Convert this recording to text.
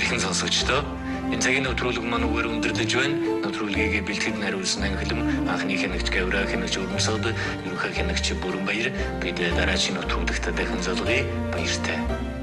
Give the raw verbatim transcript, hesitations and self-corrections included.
Ихэнх сонсогчдоо энэ цагийн нэвтрүүлэг маань үгээр өндөрлөж байна. Нэвтрүүлгийг бэлтгэж найруулсан анхлам анхны хянагч Гавра хянагч Урмсод ерөнхий хянагч Бүрэнбаяр бид дараагийн нэвтрүүлэгт дахин залгая баяртай.